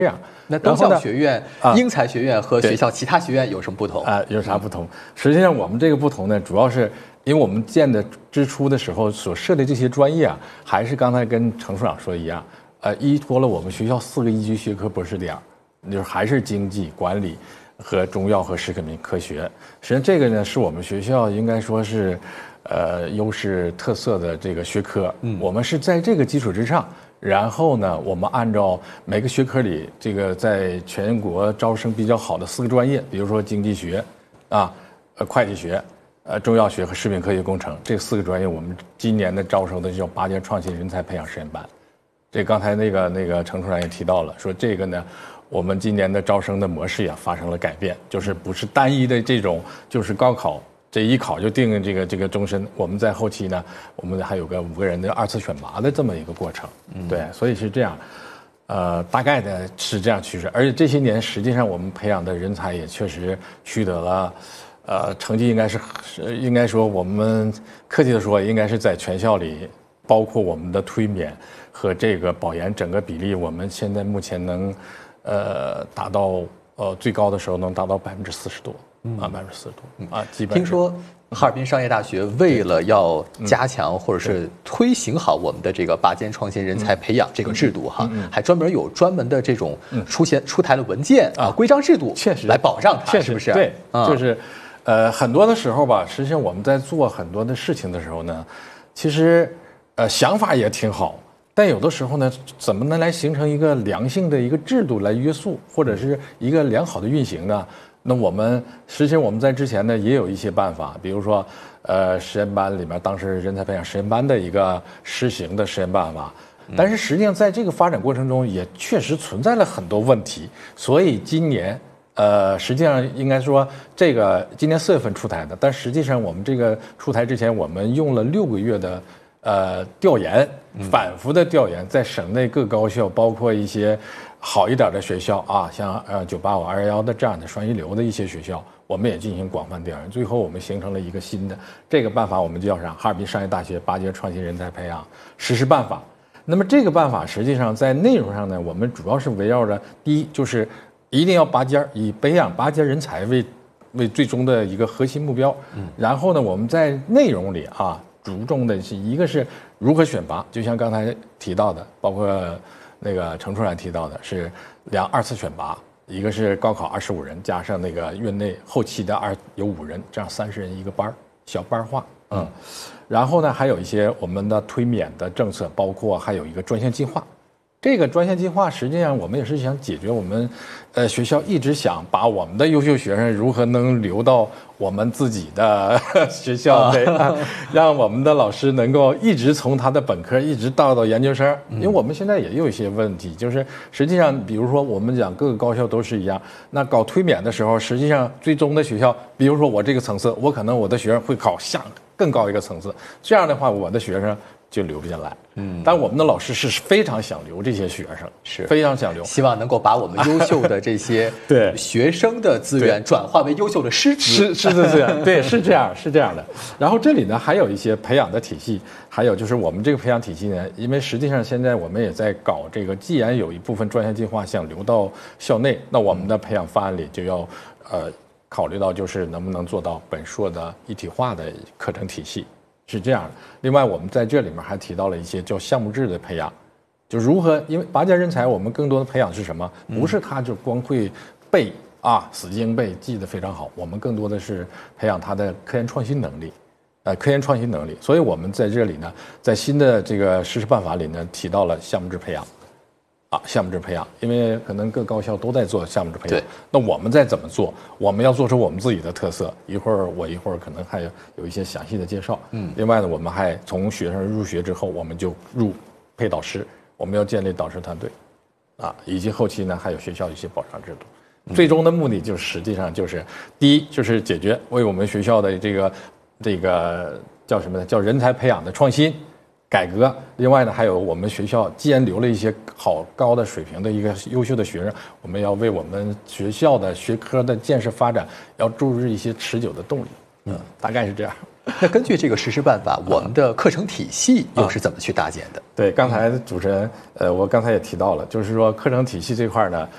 这样。 那东校学院、英才学院和学校其他学院有什么不同？ 有啥不同？实际上我们这个不同呢，主要是因为我们建的之初的时候所设的这些专业啊，还是刚才跟程处长说一样，依托了我们学校4个一级学科博士点，就是还是经济管理和中药和食品科学。实际上这个呢，是我们学校应该说是优势特色的这个学科。我们是在这个基础之上。然后呢，我们按照每个学科里这个在全国招生比较好的4个专业，比如说经济学，会计学，中药学和食品科学工程这4个专业，我们今年的招收的叫8届创新人才培养实验班。这刚才那个程处长也提到了，说这个呢，我们今年的招生的模式也发生了改变，就是不是单一的这种，就是高考。这一考就定这个终身，我们在后期呢，我们还有个5个人的2次选拔的这么一个过程，对，所以是这样，大概的是这样趋势，而且这些年实际上我们培养的人才也确实取得了，成绩应该说我们客气的说，应该是在全校里，包括我们的推免和这个保研整个比例，我们现在目前能，达到最高的时候能达到40%多。40%多基本。 听说哈尔滨商业大学为了要加强或者是推行好我们的这个拔尖创新人才培养这个制度还专门的这种出台了文件规章制度，确实来保障它，是不是？ 对，就是很多的时候吧，实际上我们在做很多的事情的时候呢，其实想法也挺好。但有的时候呢，怎么能来形成一个良性的一个制度来约束，或者是一个良好的运行呢？那实际上我们在之前呢也有一些办法，比如说，实验班里面当时人才培养实验班的一个实行的实验办法，但是实际上在这个发展过程中也确实存在了很多问题，所以今年，实际上应该说这个今年4月份出台的，但实际上我们这个出台之前，我们用了6个月的调研，反复的调研，在省内各高校，包括一些好一点的学校像985、211的这样的双一流的一些学校，我们也进行广泛调研，最后我们形成了一个新的这个办法，我们叫啥？哈尔滨商业大学8届创新人才培养实施办法。那么这个办法实际上在内容上呢，我们主要是围绕着第一，就是一定要拔尖，以培养拔尖人才为最终的一个核心目标。然后呢，我们在内容里注重的是一个是如何选拔，就像刚才提到的，包括那个程处长提到的是2次选拔，一个是高考25人，加上那个院内后期的有5人，这样30人一个班，小班化。然后呢，还有一些我们的推免的政策，包括还有一个专项计划。这个专项计划实际上我们也是想解决我们学校一直想把我们的优秀学生如何能留到我们自己的学校内，让我们的老师能够一直从他的本科一直到研究生。因为我们现在也有一些问题，就是实际上比如说我们讲各个高校都是一样，那搞推免的时候，实际上最终的学校，比如说我这个层次，我可能我的学生会考下更高一个层次，这样的话我的学生就留不下来。但我们的老师是非常想留这些学生，是非常想留， 希望能够把我们优秀的这些对学生的资源转化为优秀的师资， 师资资源，对，是这样的。然后这里呢还有一些培养的体系，还有就是我们这个培养体系呢，因为实际上现在我们也在搞这个，既然有一部分专项计划想留到校内，那我们的培养方案里就要考虑到就是能不能做到本硕的一体化的课程体系。是这样的。另外，我们在这里面还提到了一些叫项目制的培养，就如何，因为拔尖人才，我们更多的培养是什么？不是他就光会背死记硬背，记得非常好。我们更多的是培养他的科研创新能力，科研创新能力。所以我们在这里呢，在新的这个实施办法里呢，提到了项目制培养。项目制培养，因为可能各高校都在做项目制培养，那我们再怎么做？我们要做出我们自己的特色。一会儿可能还有一些详细的介绍。另外呢，我们还从学生入学之后，我们就入配导师，我们要建立导师团队，以及后期呢还有学校一些保障制度。最终的目的就是实际上就是第一就是解决为我们学校的这个叫什么呢？叫人才培养的创新。改革，另外呢，还有我们学校既然留了一些高的水平的一个优秀的学生，我们要为我们学校的学科的建设发展要注入一些持久的动力。大概是这样。 那根据这个实施办法，我们的课程体系又是怎么去搭建的？ 对，刚才主持人，我刚才也提到了，就是说课程体系这块呢，